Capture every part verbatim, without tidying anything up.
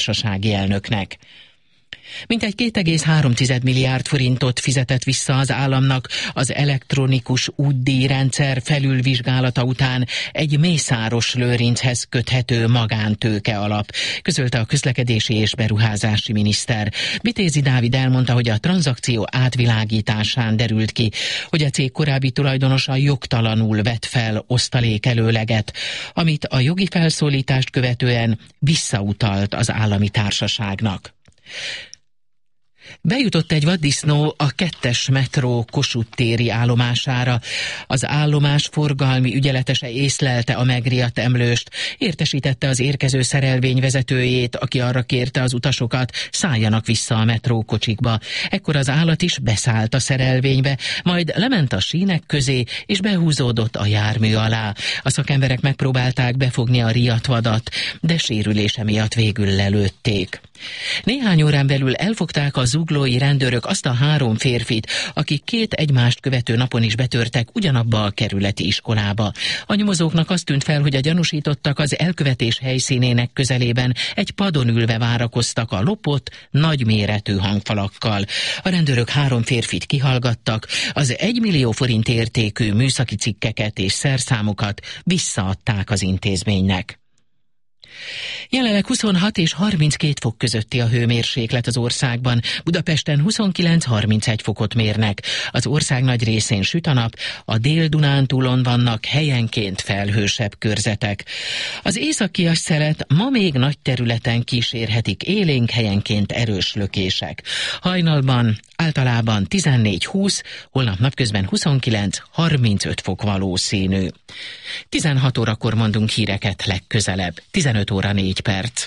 társasági elnöknek. Mintegy két egész három milliárd forintot fizetett vissza az államnak az elektronikus útdíjrendszer felülvizsgálata után egy Mészáros Lőrinchez köthető magántőke alap, közölte a közlekedési és beruházási miniszter. Vitézi Dávid elmondta, hogy a tranzakció átvilágításán derült ki, hogy a cég korábbi tulajdonosa jogtalanul vett fel osztalékelőleget, amit a jogi felszólítást követően visszautalt az állami társaságnak. Bejutott egy vaddisznó a kettes metró Kossuth téri állomására. Az állomás forgalmi ügyeletese észlelte a megriadt emlőst, értesítette az érkező szerelvény vezetőjét, aki arra kérte az utasokat, szálljanak vissza a metrókocsikba. Ekkor az állat is beszállt a szerelvénybe, majd lement a sínek közé, és behúzódott a jármű alá. A szakemberek megpróbálták befogni a riadt vadat, de sérülése miatt végül lelőtték. Néhány órán belül elfogták a zuglói rendőrök azt a három férfit, akik két egymást követő napon is betörtek ugyanabba a kerületi iskolába. A nyomozóknak azt tűnt fel, hogy a gyanúsítottak az elkövetés helyszínének közelében egy padon ülve várakoztak a lopott, nagyméretű hangfalakkal. A rendőrök három férfit kihallgattak, az egymillió forint értékű műszaki cikkeket és szerszámokat visszaadták az intézménynek. Jelenleg huszonhat és harminckét fok közötti a hőmérséklet az országban. Budapesten huszonkilenc-harmincegy fokot mérnek. Az ország nagy részén süt a nap, a Dél-Dunántúlon vannak helyenként felhősebb körzetek. Az északias szelet ma még nagy területen kísérhetik élénk, helyenként erős lökések. Hajnalban általában tizennégy-húsz, holnap napközben huszonkilenc-harmincöt fok valószínű. tizenhat órakor mondunk híreket legközelebb. tizenöt óra négy perc.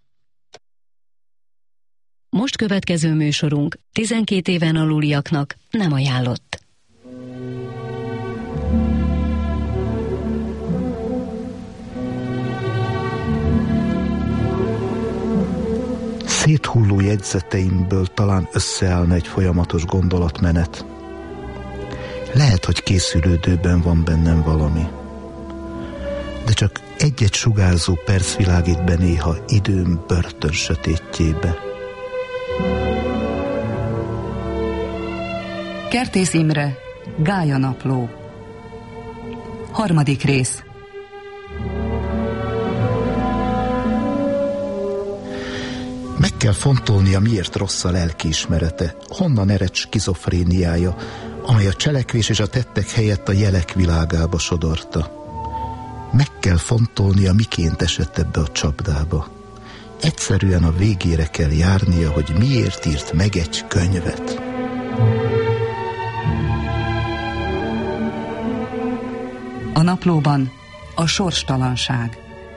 Most következő műsorunk tizenkét éven aluliaknak nem ajánlott. Széthulló jegyzeteimből talán összeállna egy folyamatos gondolatmenet. Lehet, hogy készülődőben van bennem valami. De csak egy-egy sugárzó perc világít be néha időm börtön sötétjébe. Kertész Imre, Gálya napló. Harmadik rész. Meg kell fontolnia, miért rossz a lelkiismerete, honnan ered skizofréniája, amely a cselekvés és a tettek helyett a jelek világába sodorta. Meg kell fontolnia, miként esett ebbe a csapdába. Egyszerűen a végére kell járnia, hogy miért írt meg egy könyvet. A naplóban a sorstalanság.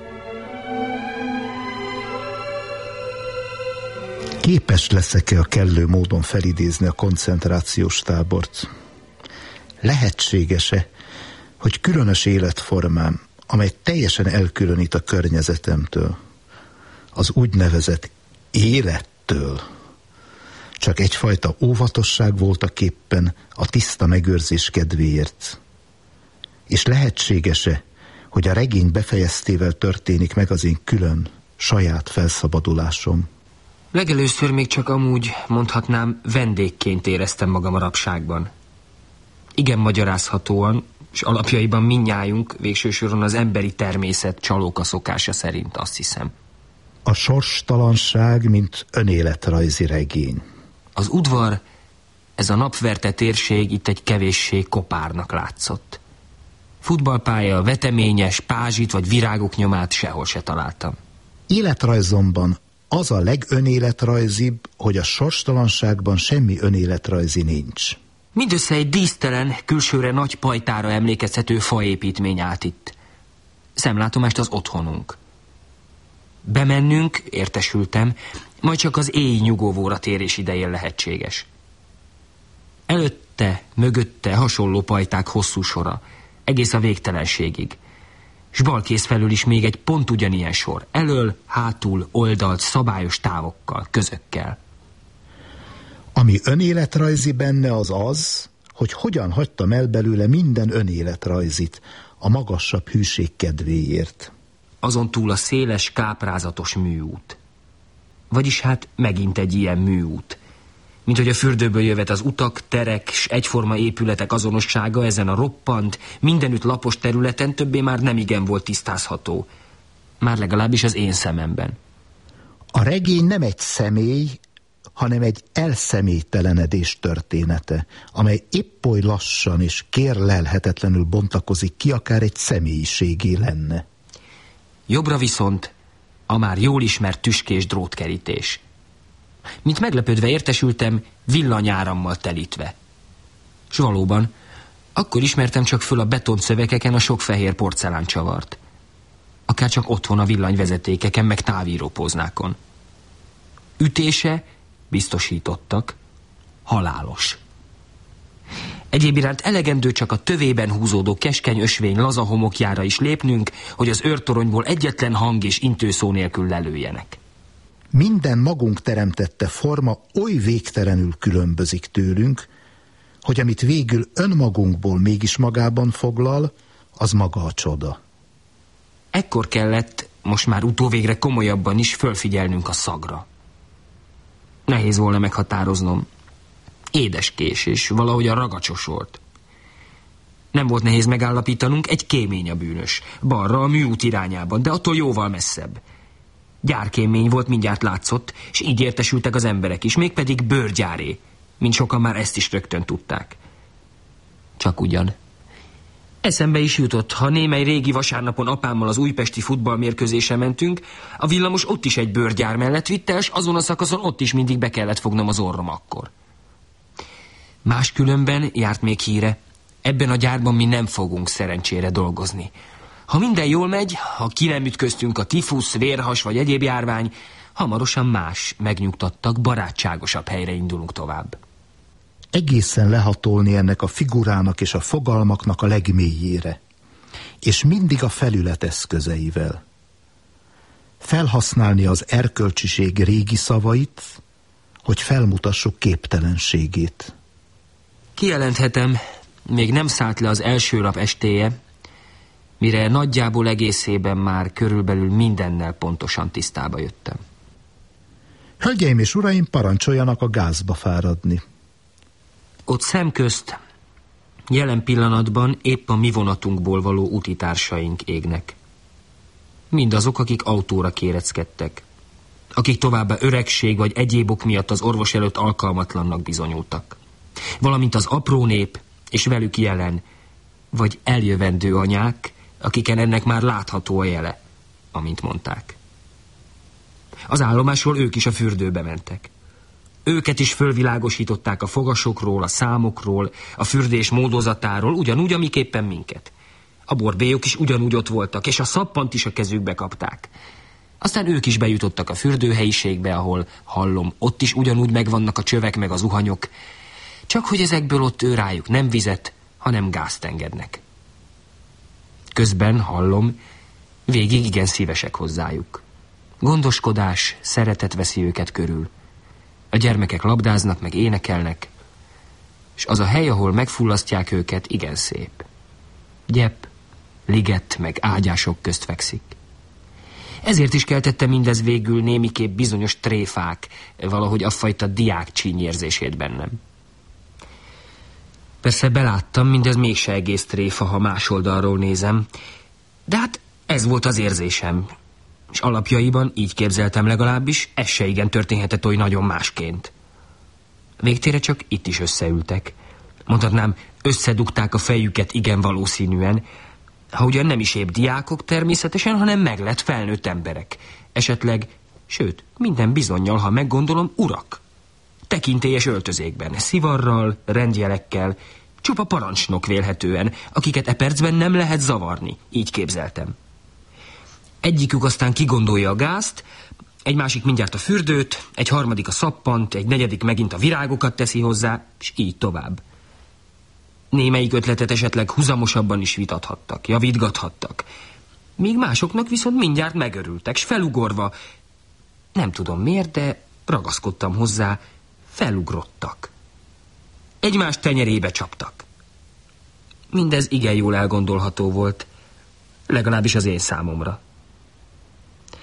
Képes leszek-e a kellő módon felidézni a koncentrációs tábort? Lehetséges-e, hogy különös életformám, amely teljesen elkülönít a környezetemtől, az úgynevezett élettől, csak egyfajta óvatosság voltaképpen a tiszta megőrzés kedvéért? És lehetséges-e, hogy a regény befejeztével történik meg az én külön, saját felszabadulásom? Legelőször még csak amúgy, mondhatnám, vendégként éreztem magam a rabságban. Igen magyarázhatóan, és alapjaiban mindnyájunk, végső soron az emberi természet csalóka szokása szerint, azt hiszem. A sorstalanság, mint önéletrajzi regény. Az udvar, ez a napverte térség itt egy kevéssé kopárnak látszott. Futballpálya, veteményes, pázsit vagy virágok nyomát sehol se találtam. Életrajzomban az a legönéletrajzibb, hogy a sorstalanságban semmi önéletrajzi nincs. Mindössze egy dísztelen, külsőre nagy pajtára emlékezhető faépítmény állt itt. Szemlátomást az otthonunk. Bemennünk, értesültem, majd csak az éj nyugovóra térés idején lehetséges. Előtte, mögötte hasonló pajták hosszú sora, egész a végtelenségig. S balkész felül is még egy pont ugyanilyen sor, elől, hátul, oldalt, szabályos távokkal, közökkel. Ami önéletrajzi benne az az, hogy hogyan hagytam el belőle minden önéletrajzit a magasabb hűség kedvéért. Azon túl a széles, káprázatos műút. Vagyis hát megint egy ilyen műút. Mint hogy a fürdőből jövet az utak, terek s egyforma épületek azonossága ezen a roppant, mindenütt lapos területen többé már nem igen volt tisztázható. Már legalábbis az én szememben. A regény nem egy személy, hanem egy elszemélytelenedés története, amely épp oly lassan és kérlelhetetlenül bontakozik ki, akár egy személyiségé lenne. Jobbra viszont a már jól ismert tüskés drótkerítés. Mint meglepődve értesültem, villanyárammal telítve. S valóban, akkor ismertem csak föl a betonszövegeken a sok fehér porceláncsavart. Akár csak otthon a villanyvezetékeken, meg távírópóznákon. Ütése, biztosítottak, halálos. Egyéb iránt elegendő csak a tövében húzódó keskeny ösvény laza homokjára is lépnünk, hogy az őrtoronyból egyetlen hang és intőszó nélkül lelőjenek. Minden magunk teremtette forma oly végtelenül különbözik tőlünk, hogy amit végül önmagunkból mégis magában foglal, az maga a csoda. Ekkor kellett, most már utóvégre komolyabban is fölfigyelnünk a szagra. Nehéz volna meghatároznom. Édeskés, és valahogy a ragacsos volt. Nem volt nehéz megállapítanunk, egy kémény a bűnös. Balra a műút irányában, de attól jóval messzebb. Gyárkémény volt, mindjárt látszott, és így értesültek az emberek is, mégpedig bőrgyáré, mint sokan már ezt is rögtön tudták. Csak ugyan. Eszembe is jutott, ha némely régi vasárnapon apámmal az újpesti futballmérkőzésre mentünk, a villamos ott is egy bőrgyár mellett vitt el, s azon a szakaszon ott is mindig be kellett fognom az orrom akkor. Máskülönben járt még híre, ebben a gyárban mi nem fogunk szerencsére dolgozni. Ha minden jól megy, ha ki nem ütköztünk a tifusz, vérhas vagy egyéb járvány, hamarosan más, megnyugtattak, barátságosabb helyre indulunk tovább. Egészen lehatolni ennek a figurának és a fogalmaknak a legmélyére, és mindig a felület eszközeivel. Felhasználni az erkölcsiség régi szavait, hogy felmutassuk képtelenségét. Kijelenthetem, még nem szállt le az első nap estéje, mire nagyjából egészében már körülbelül mindennel pontosan tisztába jöttem. Hölgyeim és uraim, parancsoljanak a gázba fáradni. Ott szemközt jelen pillanatban épp a mi vonatunkból való utitársaink égnek. Mindazok, akik autóra kéreckedtek, akik továbbá öregség vagy egyéb ok miatt az orvos előtt alkalmatlannak bizonyultak. Valamint az apró nép, és velük jelen, vagy eljövendő anyák, akiken ennek már látható a jele, amint mondták. Az állomásról ők is a fürdőbe mentek. Őket is fölvilágosították a fogasokról, a számokról, a fürdés módozatáról, ugyanúgy, amiképpen minket. A borbélyok is ugyanúgy ott voltak, és a szappant is a kezükbe kapták. Aztán ők is bejutottak a fürdőhelyiségbe, ahol, hallom, ott is ugyanúgy megvannak a csövek meg a zuhanyok, csak hogy ezekből ott ő rájuk nem vizet, hanem gázt engednek. Közben, hallom, végig igen szívesek hozzájuk. Gondoskodás, szeretet veszi őket körül. A gyermekek labdáznak, meg énekelnek, és az a hely, ahol megfullasztják őket, igen szép. Gyep, liget, meg ágyások közt fekszik. Ezért is keltette mindez végül némiképp bizonyos tréfák, valahogy affajta diák csínyérzését bennem. Persze beláttam, mindez mégse egész tréfa, ha más oldalról nézem, de hát ez volt az érzésem, és alapjaiban így képzeltem legalábbis, ez se igen történhetett oly nagyon másként. Végtére csak itt is összeültek. Mondhatnám, összedugták a fejüket igen valószínűen, ha ugyan nem is épp diákok természetesen, hanem meglett felnőtt emberek. Esetleg, sőt, minden bizonnyal, ha meggondolom, urak. Tekintélyes öltözékben, szivarral, rendjelekkel, csupa parancsnok vélhetően, akiket e percben nem lehet zavarni, így képzeltem. Egyikük aztán kigondolja a gázt, egy másik mindjárt a fürdőt, egy harmadik a szappant, egy negyedik megint a virágokat teszi hozzá, és így tovább. Némelyik ötletet esetleg huzamosabban is vitathattak, javítgathattak. Míg másoknak viszont mindjárt megörültek, s felugorva, nem tudom miért, de ragaszkodtam hozzá, felugrottak. Egymás tenyerébe csaptak. Mindez igen jól elgondolható volt, legalábbis az én számomra.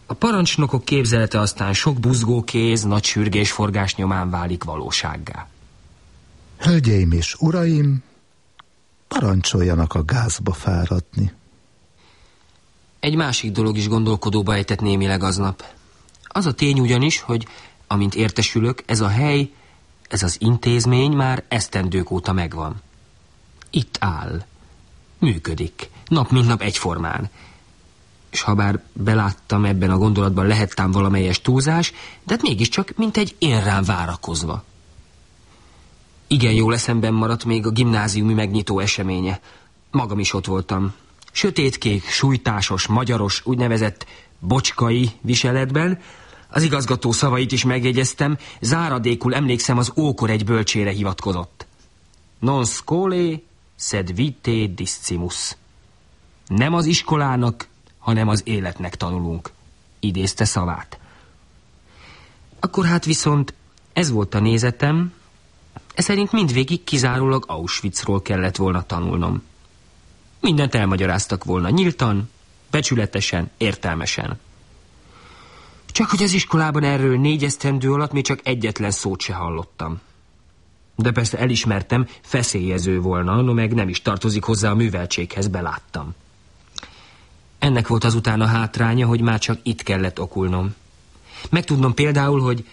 A parancsnokok képzelete aztán sok buzgókéz, nagy sürgésforgás nyomán válik valósággá. Hölgyeim és uraim, parancsoljanak a gázba fáradni. Egy másik dolog is gondolkodóba ejtett némileg aznap. Az a tény ugyanis, hogy amint értesülök, ez a hely, ez az intézmény már esztendők óta megvan. Itt áll. Működik. Nap mint nap egyformán. És habár beláttam, ebben a gondolatban lehettem valamelyes túlzás, de hát mégiscsak, mint egy én rám várakozva. Igen jól eszemben maradt még a gimnáziumi megnyitó eseménye. Magam is ott voltam. Sötétkék, sújtásos, magyaros, úgynevezett bocskai viseletben. Az igazgató szavait is megjegyeztem, záradékul emlékszem, az ókor egy bölcsére hivatkozott. Non scole, sed vitae discimus. Nem az iskolának, hanem az életnek tanulunk, idézte szavát. Akkor hát viszont ez volt a nézetem, ez szerint mindvégig kizárólag Auschwitzról kellett volna tanulnom. Mindent elmagyaráztak volna nyíltan, becsületesen, értelmesen. Csak hogy az iskolában erről négy esztendő alatt még csak egyetlen szót se hallottam. De persze elismertem, feszélyező volna, no meg nem is tartozik hozzá a műveltséghez, beláttam. Ennek volt azután a hátránya, hogy már csak itt kellett okulnom. Megtudnom például, hogy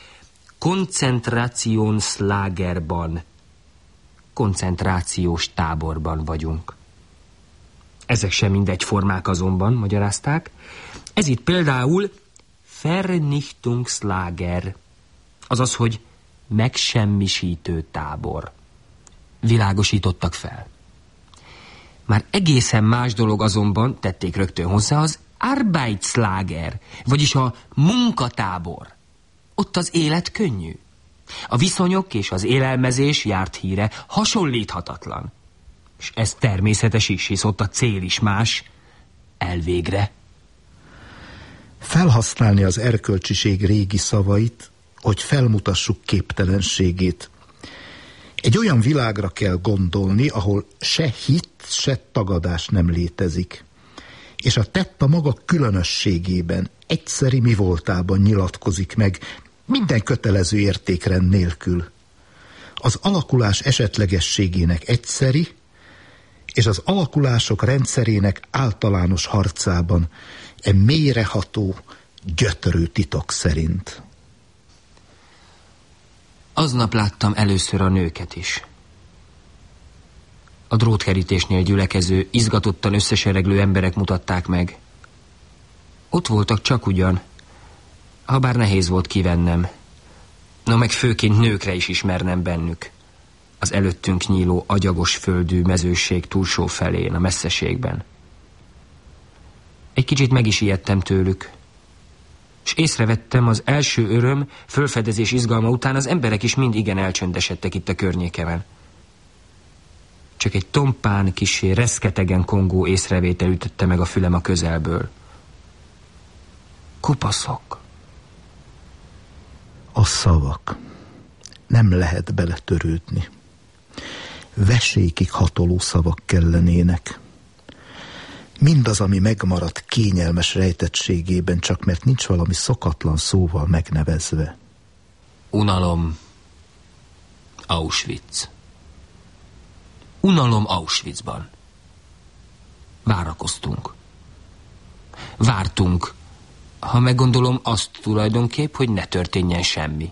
Konzentrationslagerban, koncentrációs táborban vagyunk. Ezek sem mindegyformák azonban, magyarázták. Ez itt például Vernichtungslager, azaz, hogy megsemmisítő tábor. Világosítottak fel. Már egészen más dolog azonban, tették rögtön hozzá, az Arbeitslager, vagyis a munkatábor. Ott az élet könnyű. A viszonyok és az élelmezés járt híre hasonlíthatatlan. És ez természetes is, hisz ott a cél is más. Elvégre. Felhasználni az erkölcsiség régi szavait, hogy felmutassuk képtelenségét. Egy olyan világra kell gondolni, ahol se hit, se tagadás nem létezik. És a tett a maga különösségében, egyszeri mi voltában nyilatkozik meg, minden kötelező értékrend nélkül. Az alakulás esetlegességének egyszeri, és az alakulások rendszerének általános harcában, e mélyreható, gyötrő titok szerint. Aznap láttam először a nőket is. A drótkerítésnél gyülekező, izgatottan összesereglő emberek mutatták meg. Ott voltak csak ugyan, habár nehéz volt kivennem. No meg főként nőkre is ismernem bennük. Az előttünk nyíló agyagos földű mezőség túlsó felén, a messzeségben. Egy kicsit meg is ijedtem tőlük, és észrevettem, az első öröm, fölfedezés izgalma után az emberek is mind igen elcsöndesedtek itt a környékemen. Csak egy tompán, kissé reszketegen kongó észrevétel ütötte meg a fülem a közelből. Kopaszok. A szavak. Nem lehet beletörődni. Vesékig hatoló szavak kellenének. Mindaz, ami megmaradt kényelmes rejtettségében, csak mert nincs valami szokatlan szóval megnevezve. Unalom. Auschwitz. Unalom Auschwitzban. Várakoztunk. Vártunk, ha meggondolom, azt tulajdonképp, hogy ne történjen semmi.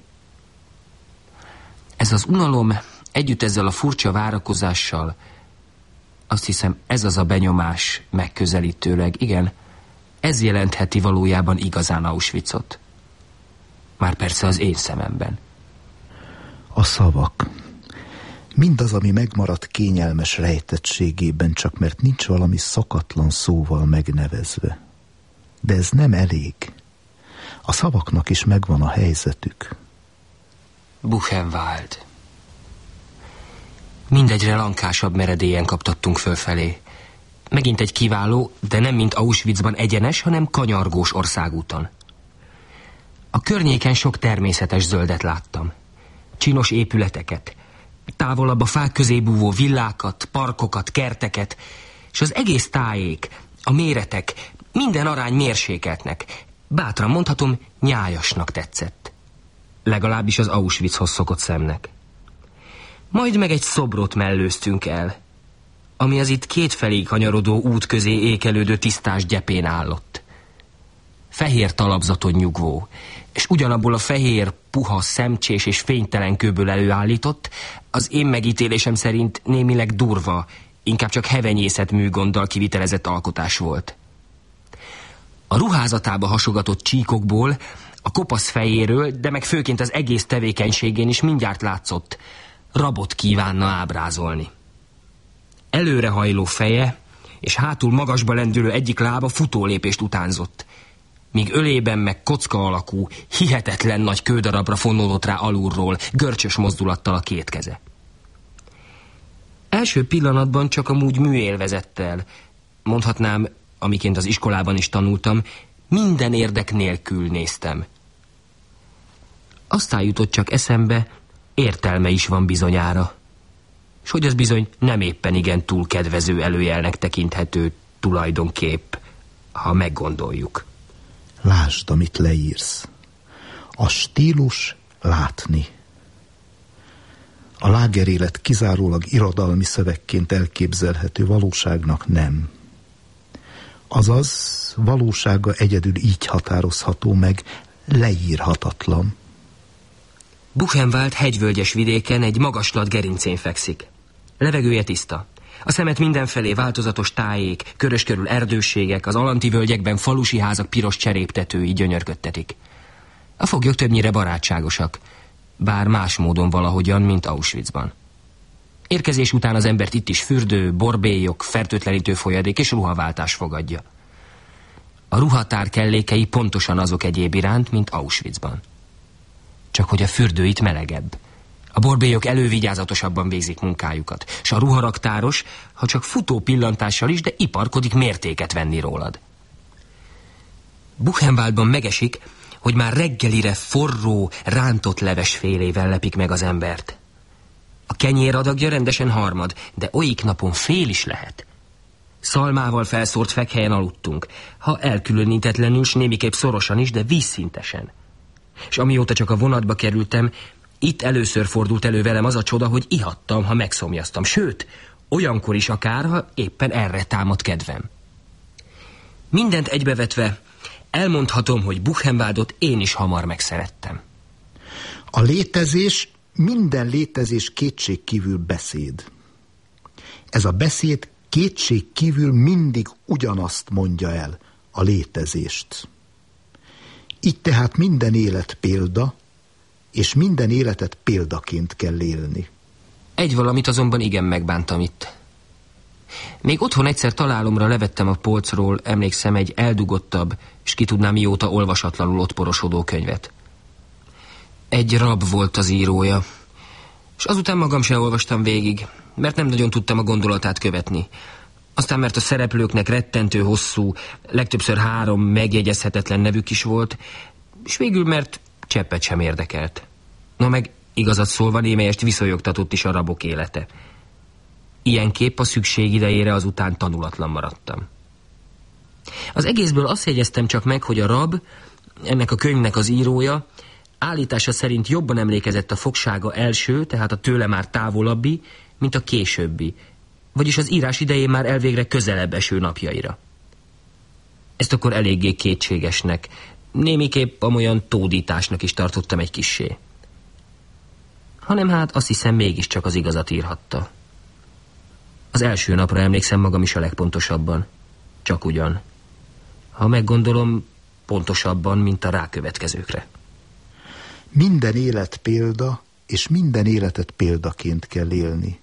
Ez az unalom együtt ezzel a furcsa várakozással, azt hiszem, ez az a benyomás megközelítőleg, igen, ez jelentheti valójában igazán Auschwitzot. Már persze az én szememben. A szavak. Mindaz, ami megmaradt kényelmes rejtettségében, csak mert nincs valami szokatlan szóval megnevezve. De ez nem elég. A szavaknak is megvan a helyzetük. Buchenwald. Mindegyre lankásabb meredélyen kaptattunk fölfelé. Megint egy kiváló, de nem mint Auschwitzban egyenes, hanem kanyargós országúton. A környéken sok természetes zöldet láttam. Csinos épületeket, távolabb a fák közé búvó villákat, parkokat, kerteket, és az egész tájék, a méretek, minden arány mérsékeltnek, bátran mondhatom, nyájasnak tetszett. Legalábbis az Auschwitzhoz szokott szemnek. Majd meg egy szobrot mellőztünk el, ami az itt kétfelé kanyarodó út közé ékelődő tisztás gyepén állott. Fehér talapzaton nyugvó, és ugyanabból a fehér, puha, szemcsés és fénytelen kőből előállított, az én megítélésem szerint némileg durva, inkább csak hevenyészet műgonddal kivitelezett alkotás volt. A ruházatába hasogatott csíkokból, a kopasz fejéről, de meg főként az egész tevékenységén is mindjárt látszott, rabot kívánna ábrázolni. Előrehajló feje és hátul magasba lendülő egyik lába futólépést utánzott, míg ölében meg kocka alakú, hihetetlen nagy kődarabra fonódott rá alulról, görcsös mozdulattal a két keze. Első pillanatban csak amúgy műélvezett el, mondhatnám, amiként az iskolában is tanultam, minden érdek nélkül néztem. Aztán jutott csak eszembe, értelme is van bizonyára, s hogy az bizony nem éppen igen túl kedvező előjelnek tekinthető tulajdonkép, ha meggondoljuk. Lásd, amit leírsz. A stílus látni. A lágerélet kizárólag irodalmi szövegként elképzelhető, valóságnak nem. Azaz, valósága egyedül így határozható meg, leírhatatlan. Buchenwald hegyvölgyes vidéken egy magaslat gerincén fekszik. Levegője tiszta. A szemet mindenfelé változatos tájék, körös körül erdőségek, az alanti völgyekben falusi házak piros cseréptetői gyönyörködtetik. A foglyok többnyire barátságosak, bár más módon valahogyan, mint Auschwitzban. Érkezés után az embert itt is fürdő, borbélyok, fertőtlenítő folyadék és ruhaváltás fogadja. A ruhatár kellékei pontosan azok egyéb iránt, mint Auschwitzban. Csak hogy a fürdő itt melegebb. A borbélyok elővigyázatosabban végzik munkájukat, s a ruharaktáros, ha csak futó pillantással is, de iparkodik mértéket venni rólad. Buchenwaldban megesik, hogy már reggelire forró, rántott levesfélével lepik meg az embert. A kenyér adagja rendesen harmad, de olyik napon fél is lehet. Szalmával felszórt fekhelyen aludtunk, ha elkülönítetlenül, s némiképp szorosan is, de vízszintesen. És amióta csak a vonatba kerültem, itt először fordult elő velem az a csoda, hogy ihattam, ha megszomjaztam. Sőt, olyankor is akár, ha éppen erre támad kedvem. Mindent egybevetve elmondhatom, hogy Buchenwaldot én is hamar megszerettem. A létezés, minden létezés kétségkívül beszéd. Ez a beszéd kétségkívül mindig ugyanazt mondja el, a létezést. Így tehát minden élet példa, és minden életet példaként kell élni. Egy valamit azonban igen megbántam itt. Még otthon egyszer találomra levettem a polcról, emlékszem, egy eldugottabb, és ki tudnám mióta olvasatlanul ott porosodó könyvet. Egy rab volt az írója, és azután magam sem olvastam végig, mert nem nagyon tudtam a gondolatát követni. Aztán mert a szereplőknek rettentő hosszú, legtöbbször három megjegyezhetetlen nevük is volt, és végül mert cseppet sem érdekelt. No meg igazat szólva némelyest viszonyogtatott is a rabok élete. Ilyenképp a szükség idejére azután tanulatlan maradtam. Az egészből azt jegyeztem csak meg, hogy a rab, ennek a könyvnek az írója, állítása szerint jobban emlékezett a fogsága első, tehát a tőle már távolabbi, mint a későbbi, vagyis az írás idején már elvégre közelebb eső napjaira. Ezt akkor eléggé kétségesnek, némiképp amolyan tódításnak is tartottam egy kissé. Hanem hát azt hiszem mégiscsak az igazat írhatta. Az első napra emlékszem magam is a legpontosabban. Csak ugyan. Ha meggondolom, pontosabban, mint a rákövetkezőkre. Minden élet példa, és minden életet példaként kell élni.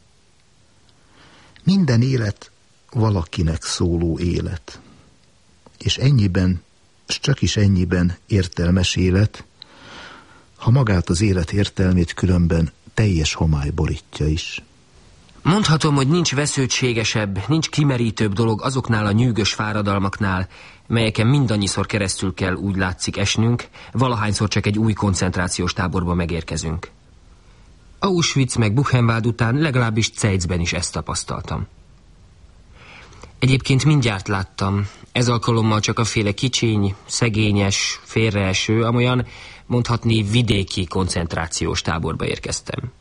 Minden élet valakinek szóló élet. És ennyiben, s csak is ennyiben értelmes élet, ha magát az élet értelmét különben teljes homály borítja is. Mondhatom, hogy nincs vesződtségesebb, nincs kimerítőbb dolog azoknál a nyűgös fáradalmaknál, melyeken mindannyiszor keresztül kell, úgy látszik, esnünk, valahányszor csak egy új koncentrációs táborba megérkezünk. Auschwitz meg Buchenwald után legalábbis Zeizben is ezt tapasztaltam. Egyébként mindjárt láttam, Ez alkalommal csak a féle kicsiny, szegényes, félreeső, amolyan mondhatni vidéki koncentrációs táborba érkeztem.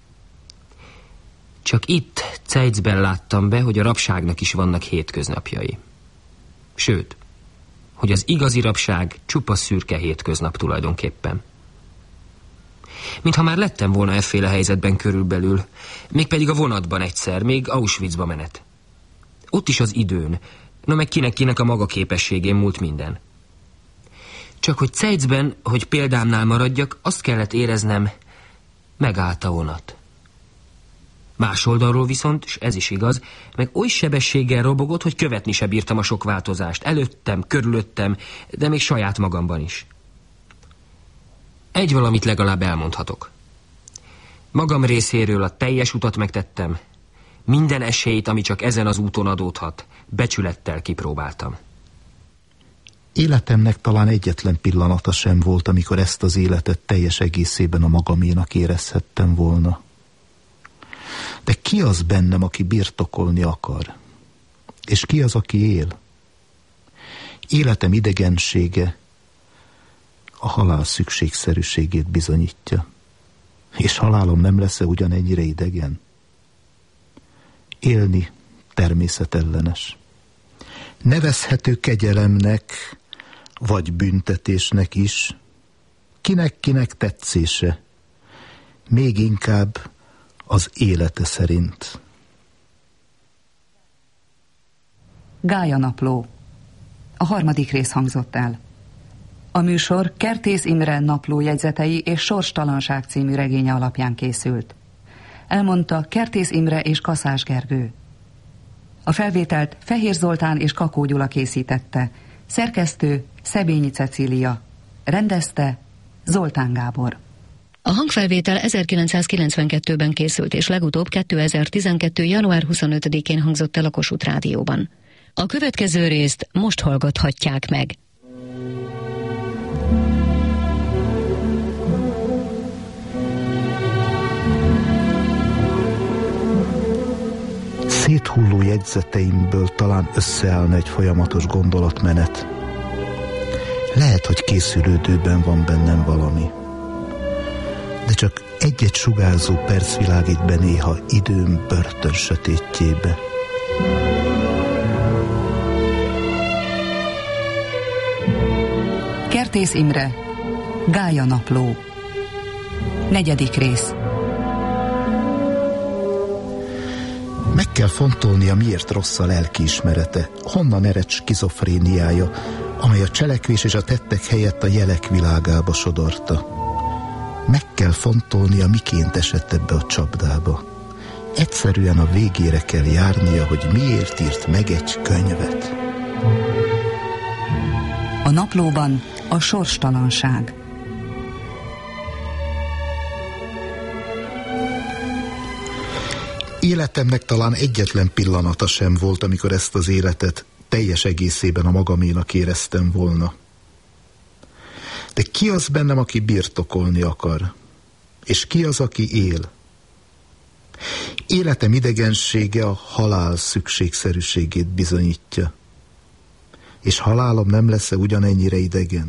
Csak itt, Zeizben láttam be, hogy a rabságnak is vannak hétköznapjai. Sőt, hogy az igazi rabság csupa szürke hétköznap tulajdonképpen. Mintha már lettem volna efféle helyzetben körülbelül, mégpedig a vonatban egyszer, még Auschwitzba menet. Ott is az időn, no meg kinek-kinek a maga képességén múlt minden. Csak hogy Zeizben, hogy példámnál maradjak, azt kellett éreznem, megállt a vonat. Más oldalról viszont, és ez is igaz, meg oly sebességgel robogott, hogy követni se bírtam a sok változást. Előttem, körülöttem, de még saját magamban is. Egy valamit legalább elmondhatok. Magam részéről a teljes utat megtettem. Minden esélyt, ami csak ezen az úton adódhat, becsülettel kipróbáltam. Életemnek talán egyetlen pillanata sem volt, amikor ezt az életet teljes egészében a magaménak érezhettem volna. De ki az bennem, aki birtokolni akar? És ki az, aki él? Életem idegensége a halál szükségszerűségét bizonyítja. És halálom nem lesz-e ugyanennyire idegen? Élni természetellenes. Nevezhető kegyelemnek, vagy büntetésnek is, kinek-kinek tetszése, még inkább az élete szerint. Gályanapló. A harmadik rész hangzott el. A műsor Kertész Imre naplójegyzetei és Sorstalanság című regénye alapján készült. Elmondta Kertész Imre és Kaszás Gergő. A felvételt Fehér Zoltán és Kakó Gyula készítette, szerkesztő Szebényi Cecília, rendezte Zoltán Gábor. A hangfelvétel ezerkilencszázkilencvenkettőben készült, és legutóbb kétezer-tizenkettő. január huszonötödikén hangzott el a Kossuth Rádióban. A következő részt most hallgathatják meg. Széthulló jegyzeteimből talán összeállna egy folyamatos gondolatmenet. Lehet, hogy készülődőben van bennem valami. De csak egy-egy sugárzó perc világít be néha időm börtön sötétjébe. Kertész Imre, Gályanapló. Negyedik rész. Meg kell fontolnia, miért rossz a lelkiismerete, honnan ered skizofréniája, amely a cselekvés és a tettek helyett a jelek világába sodorta. Meg kell fontolnia, miként esett ebbe a csapdába. Egyszerűen a végére kell járnia, hogy miért írt meg egy könyvet. A naplóban a sorstalanság. Életemnek talán egyetlen pillanata sem volt, amikor ezt az életet teljes egészében a magaménak éreztem volna. De ki az bennem, aki birtokolni akar? És ki az, aki él? Életem idegensége a halál szükségszerűségét bizonyítja. És halálom nem lesz-e ugyanennyire idegen?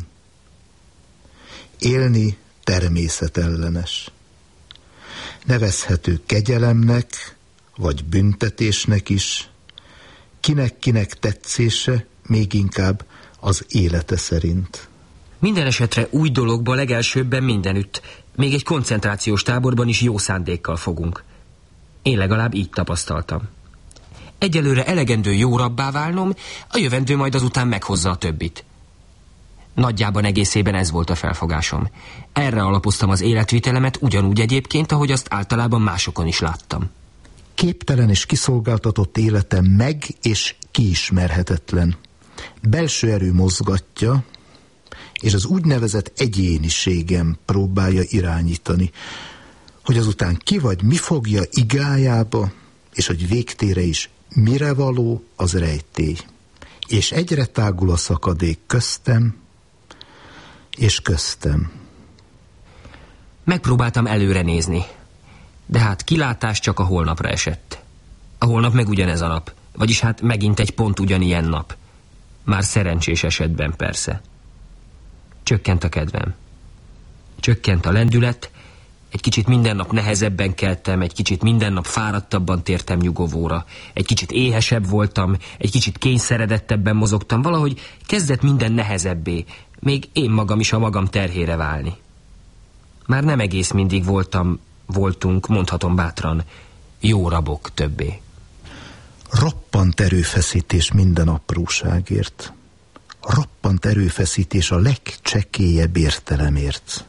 Élni természetellenes. Nevezhető kegyelemnek, vagy büntetésnek is, kinek-kinek tetszése, még inkább az élete szerint. Minden esetre új dologba legelsőbben mindenütt, még egy koncentrációs táborban is jó szándékkal fogunk. Én legalább így tapasztaltam. Egyelőre elegendő jó rabbá válnom, a jövendő majd azután meghozza a többit. Nagyjában egészében ez volt a felfogásom. Erre alapoztam az életvitelemet, ugyanúgy egyébként, ahogy azt általában másokon is láttam. Képtelen és kiszolgáltatott életem meg és kiismerhetetlen. Belső erő mozgatja, és az úgynevezett egyéniségem próbálja irányítani, hogy azután ki vagy mi fogja igájába, és hogy végtére is mire való az rejtély. És egyre tágul a szakadék köztem és köztem. Megpróbáltam előre nézni, de hát kilátás csak a holnapra esett. A holnap meg ugyanez a nap, vagyis hát megint egy pont ugyanilyen nap. Már szerencsés esetben persze. Csökkent a kedvem. Csökkent a lendület, egy kicsit minden nap nehezebben keltem, egy kicsit minden nap fáradtabban tértem nyugovóra, egy kicsit éhesebb voltam, egy kicsit kényszeredettebben mozogtam, valahogy kezdett minden nehezebbé, még én magam is a magam terhére válni. Már nem egész mindig voltam, voltunk, mondhatom bátran, jó rabok többé. Roppant erőfeszítés minden apróságért. Roppant erőfeszítés a legcsekélyebb értelemért.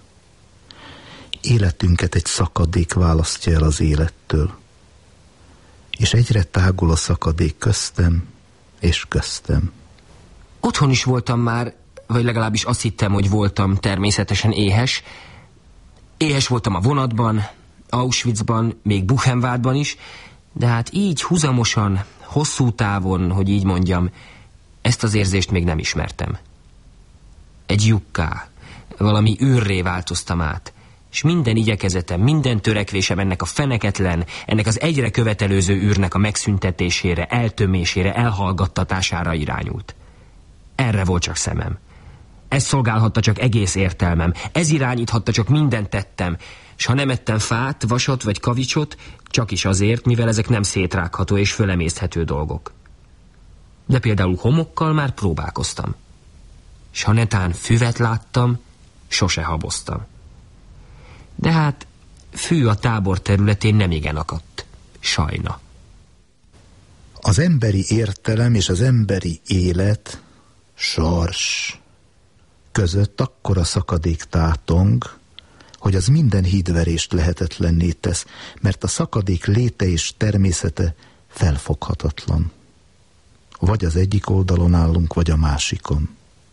Életünket egy szakadék választja el az élettől. És egyre tágul a szakadék köztem és köztem. Otthon is voltam már, vagy legalábbis azt hittem, hogy voltam természetesen éhes. Éhes voltam a vonatban, Auschwitzban, még Buchenwaldban is, de hát így huzamosan, hosszú távon, hogy így mondjam, ezt az érzést még nem ismertem. Egy lyukká, valami űrré változtam át, és minden igyekezetem, minden törekvésem ennek a feneketlen, ennek az egyre követelőző űrnek a megszüntetésére, eltömésére, elhallgattatására irányult. Erre volt csak szemem. Ez szolgálhatta csak egész értelmem, ez irányíthatta csak minden tettem, s ha nem ettem fát, vasat vagy kavicsot, csak is azért, mivel ezek nem szétrágható és fölemészthető dolgok. De például homokkal már próbálkoztam. S ha netán füvet láttam, sose haboztam. De hát fű a tábor területén nem igen akadt. Sajna. Az emberi értelem és az emberi élet, sors között akkora szakadék tátong, hogy az minden hídverést lehetetlenné tesz, mert a szakadék léte és természete felfoghatatlan. Vagy az egyik oldalon állunk, vagy a másikon.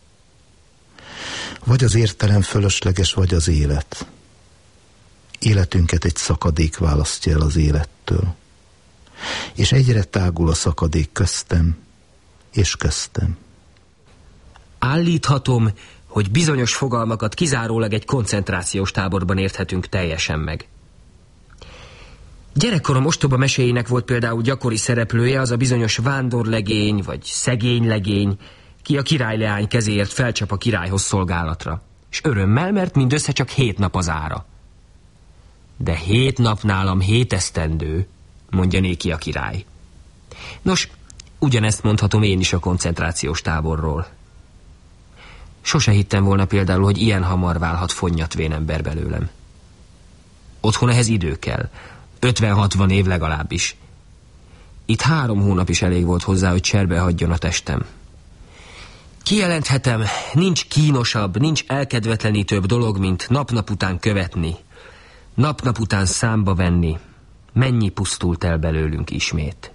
Vagy az értelem fölösleges, vagy az élet. Életünket egy szakadék választja el az élettől. És egyre tágul a szakadék köztem és köztem. Állíthatom, hogy bizonyos fogalmakat kizárólag egy koncentrációs táborban érthetünk teljesen meg. Gyerekkorom ostoba meséjének volt például gyakori szereplője az a bizonyos vándorlegény vagy szegénylegény, ki a királyleány kezéért felcsap a királyhoz szolgálatra. És örömmel, mert mindössze csak hét nap az ára. De hét nap nálam hét esztendő, mondja néki a király. Nos, ugyanezt mondhatom én is a koncentrációs táborról. Sose hittem volna például, hogy ilyen hamar válhat fonnyat ember belőlem. Otthon ehhez idő kell. ötven-hatvan év legalábbis. Itt három hónap is elég volt hozzá, hogy cserbe hagyjon a testem. Kijelenthetem, nincs kínosabb, nincs elkedvetlenítőbb dolog, mint nap-nap után követni, nap-nap után számba venni, mennyi pusztult el belőlünk ismét.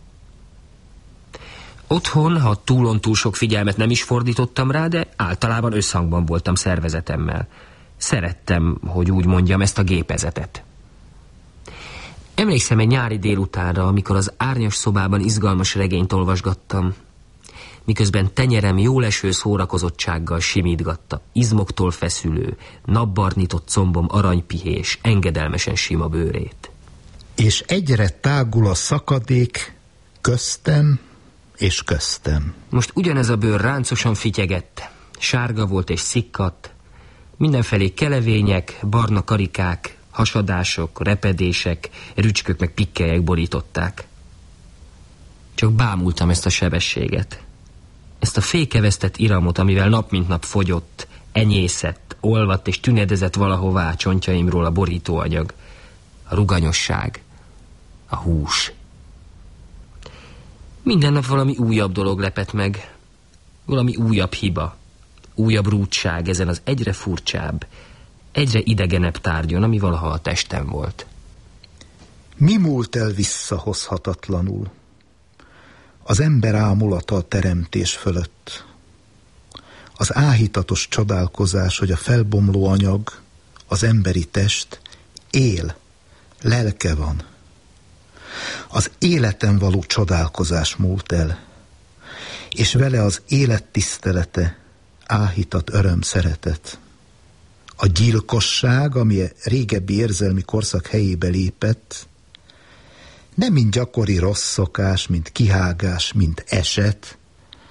Otthon, ha túlon túl sok figyelmet nem is fordítottam rá, de általában összhangban voltam szervezetemmel. Szerettem, hogy úgy mondjam, ezt a gépezetet. Emlékszem egy nyári délutánra, amikor az árnyas szobában izgalmas regényt olvasgattam, miközben tenyerem jóleső szórakozottsággal simítgatta izmoktól feszülő, napbarnított combom aranypihés, engedelmesen sima bőrét. És egyre tágul a szakadék köztem és köztem. Most ugyanez a bőr ráncosan fityegett, sárga volt és szikkadt, mindenfelé kelevények, barna karikák, hasadások, repedések, rücskök meg pikkelyek borították. Csak bámultam ezt a sebességet, ezt a fékevesztett iramot, amivel nap mint nap fogyott, enyészett, olvadt és tünedezett valahová csontjaimról a borítóanyag, a ruganyosság, a hús. Minden nap valami újabb dolog lepett meg, valami újabb hiba, újabb rúdság ezen az egyre furcsább, egyre idegenebb tárgyon, ami valaha a testem volt. Mi múlt el visszahozhatatlanul? Az ember ámulata a teremtés fölött. Az áhítatos csodálkozás, hogy a felbomló anyag, az emberi test él, lelke van. Az életen való csodálkozás múlt el, és vele az élet tisztelete, áhítat öröm, szeretet. A gyilkosság, ami a régebbi érzelmi korszak helyébe lépett, nem mint gyakori rossz szokás, mint kihágás, mint eset,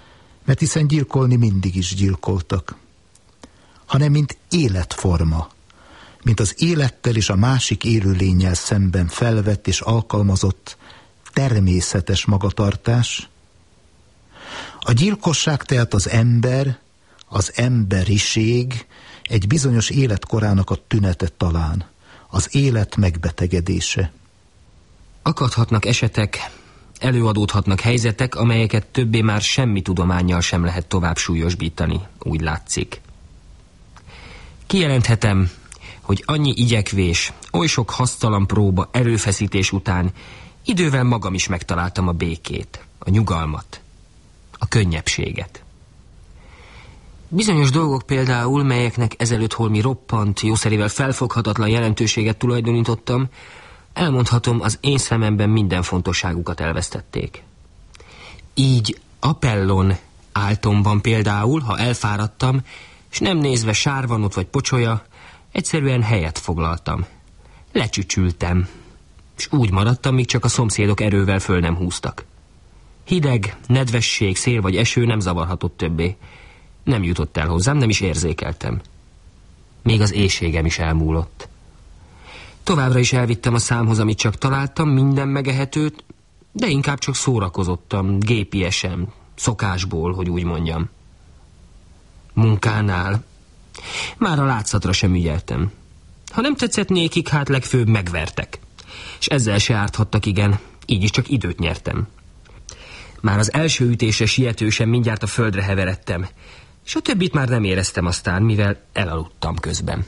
Mert hiszen gyilkolni mindig is gyilkoltak, hanem mint életforma, mint az élettel és a másik élőlénnyel szemben felvett és alkalmazott természetes magatartás. A gyilkosság tehát az ember, az emberiség egy bizonyos életkorának a tünete talán, az élet megbetegedése. Akadhatnak esetek, előadódhatnak helyzetek, amelyeket többé már semmi tudománnyal sem lehet tovább súlyosbítani, úgy látszik. Kijelenthetem, hogy annyi igyekvés, oly sok hasztalan próba, erőfeszítés után idővel magam is megtaláltam a békét, a nyugalmat, a könnyebbséget. Bizonyos dolgok például, melyeknek ezelőtt holmi roppant, jószerével felfoghatatlan jelentőséget tulajdonítottam, elmondhatom, az én szememben minden fontosságukat elvesztették. Így Apellon áltomban például, ha elfáradtam, és nem nézve sárvanot vagy pocsolya, egyszerűen helyet foglaltam. Lecsücsültem, és úgy maradtam, míg csak a szomszédok erővel föl nem húztak. Hideg, nedvesség, szél vagy eső nem zavarhatott többé. Nem jutott el hozzám, nem is érzékeltem. Még az éhségem is elmúlott. Továbbra is elvittem a számhoz, amit csak találtam, minden megehetőt, de inkább csak szórakozottam, gépiesen, szokásból, hogy úgy mondjam. Munkánál már a látszatra sem ügyeltem. Ha nem tetszett nékik, hát legfőbb megvertek. És ezzel se árthattak, igen, így is csak időt nyertem. Már az első ütésre sietősen mindjárt a földre heveredtem, és a többit már nem éreztem aztán, mivel elaludtam közben.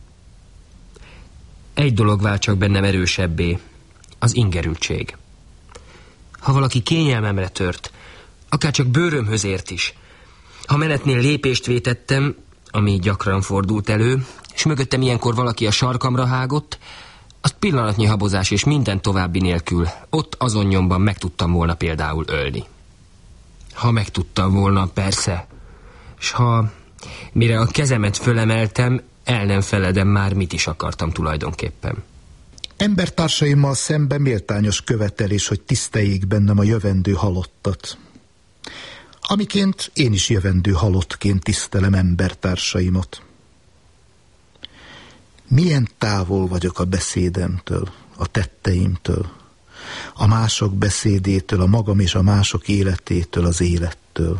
Egy dolog vált csak bennem erősebbé, az ingerültség. Ha valaki kényelmemre tört, akár csak bőrömhöz ért is, ha menetnél lépést vétettem, ami gyakran fordult elő, és mögöttem ilyenkor valaki a sarkamra hágott, azt pillanatnyi habozás és minden további nélkül ott azon nyomban meg tudtam volna például ölni. Ha meg tudtam volna, persze, s ha mire a kezemet fölemeltem, el nem feledem már, mit is akartam tulajdonképpen. Embertársaimmal szemben méltányos követelés, hogy tiszteljék bennem a jövendő halottat. Amiként én is jövendő halottként tisztelem embertársaimat. Milyen távol vagyok a beszédemtől, a tetteimtől, a mások beszédétől, a magam és a mások életétől, az élettől.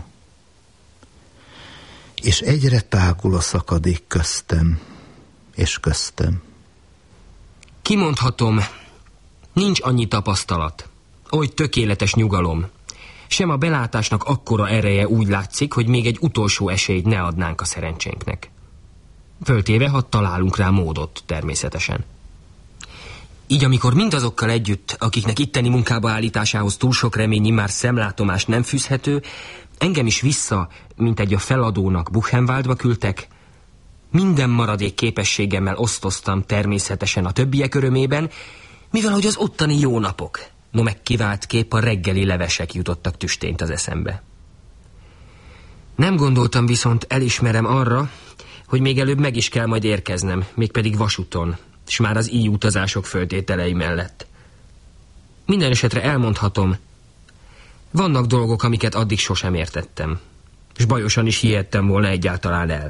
És egyre tágul a szakadék köztem és köztem. Kimondhatom, nincs annyi tapasztalat, oly tökéletes nyugalom, sem a belátásnak akkora ereje úgy látszik, hogy még egy utolsó esélyt ne adnánk a szerencsénknek. Föltéve, ha találunk rá módot, természetesen. Így amikor mindazokkal együtt, akiknek itteni munkába állításához túl sok remény immár szemlátomás nem fűzhető, engem is vissza, mint egy a feladónak Buchenwaldba küldtek, minden maradék képességemmel osztoztam természetesen a többiek örömében, mivel hogy az ottani jó napok, no meg kivált kép a reggeli levesek jutottak tüstént az eszembe. Nem gondoltam viszont, elismerem arra, hogy még előbb meg is kell majd érkeznem, mégpedig vasúton, és már az így utazások föltételei mellett. Minden esetre elmondhatom, vannak dolgok, amiket addig sosem értettem, és bajosan is hihettem volna egyáltalán el.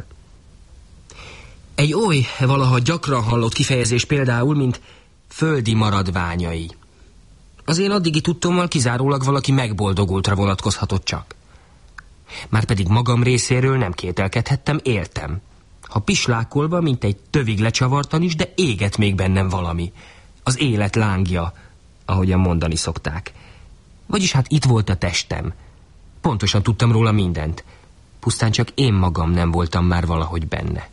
Egy oly, valaha gyakran hallott kifejezés például, mint földi maradványai. Az én addigi tudtommal kizárólag valaki megboldogultra vonatkozhatott csak. Márpedig magam részéről nem kételkedhettem, éltem. Ha pislákolva, mint egy tövig lecsavartan is, de éget még bennem valami. Az élet lángja, ahogyan mondani szokták. Vagyis hát itt volt a testem. Pontosan tudtam róla mindent. Pusztán csak én magam nem voltam már valahogy benne.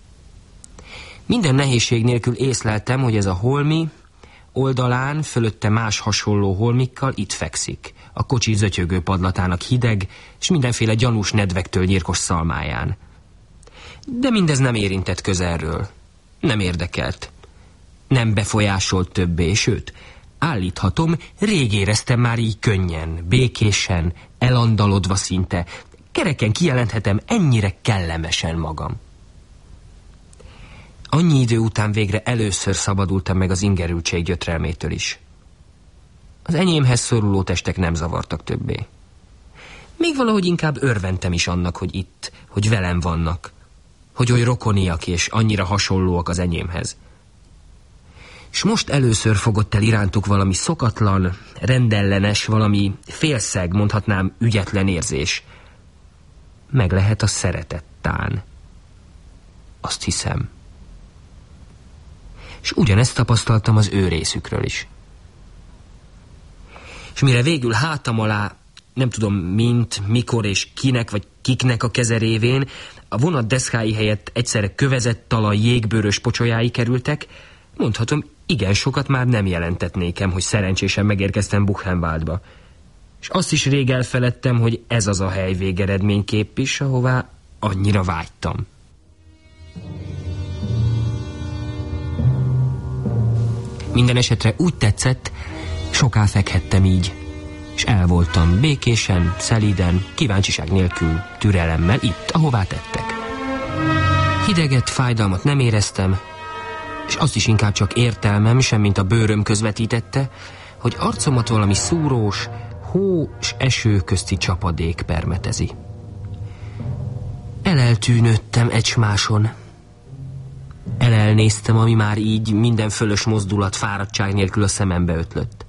Minden nehézség nélkül észleltem, hogy ez a holmi oldalán, fölötte más hasonló holmikkal itt fekszik, a kocsi zötyögő padlatának hideg, és mindenféle gyanús nedvektől nyírkos szalmáján. De mindez nem érintett közelről. Nem érdekelt. Nem befolyásolt többé, sőt, állíthatom, rég éreztem már így könnyen, békésen, elandalodva szinte. Kereken kijelenthetem, ennyire kellemesen magam. Annyi idő után végre először szabadultam meg az ingerültség gyötrelmétől is. Az enyémhez szoruló testek nem zavartak többé. Még valahogy inkább örventem is annak, hogy itt, hogy velem vannak, hogy oly rokoniak és annyira hasonlóak az enyémhez. És most először fogott el irántuk valami szokatlan, rendellenes, valami félszeg, mondhatnám ügyetlen érzés. Meg lehet a szeretet tán. Azt hiszem. És ugyanezt tapasztaltam az ő részükről is. És mire végül hátam alá, nem tudom mint, mikor és kinek vagy kiknek a keze révén, a vonat deszkái helyett egyszerre kövezett talaj jégbőrös pocsolyái kerültek, mondhatom, igen sokat már nem jelentett nékem, hogy szerencsésen megérkeztem Buchenwaldba. És azt is rég elfeledtem, hogy ez az a hely végeredményképp is, ahová annyira vágytam. Minden esetre úgy tetszett, soká fekhettem így, és el voltam békésen, szelíden, kíváncsiság nélkül, türelemmel itt, ahová tettek. Hideget, fájdalmat nem éreztem, és azt is inkább csak értelmem, semmint a bőröm közvetítette, hogy arcomat valami szúrós, hó és eső közti csapadék permetezi. Eleltűnődtem egysmáson. Elelnéztem, ami már így minden fölös mozdulat fáradtság nélkül a szemembe ötlött.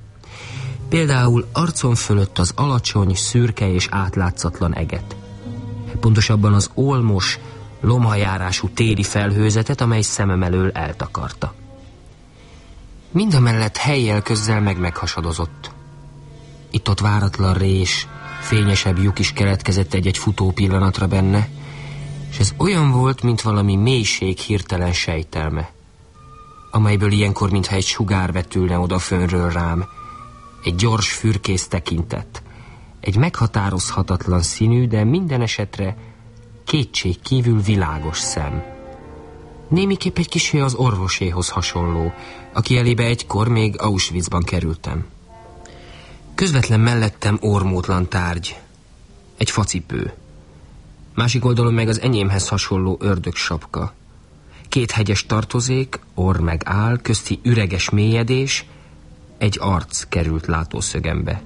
Például arcom fölött az alacsony, szürke és átlátszatlan eget. Pontosabban az olmos, lomhajárású téli felhőzetet, amely szemem elől eltakarta. Mindamellett helyjel közzel meg meghasadozott. Itt-ott váratlan rés, fényesebb lyuk is keletkezett egy-egy futó pillanatra benne, és ez olyan volt, mint valami mélység hirtelen sejtelme, amelyből ilyenkor, mintha egy sugár vetülne oda fönről rám, egy gyors, fürkész tekintet, egy meghatározhatatlan színű, de minden esetre kétség kívül világos szem. Némiképp egy kissé az orvoséhoz hasonló, aki elébe egykor még Auschwitzban kerültem. Közvetlen mellettem ormótlan tárgy, egy facipő. Másik oldalon meg az enyémhez hasonló ördögsapka. Két hegyes tartozék, orr meg áll, közti üreges mélyedés, egy arc került látószögembe.